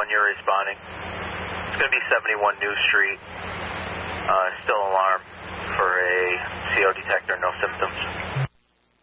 1, you're responding. It's going to be 71 New Street. Still alarm for a CO detector, no symptoms.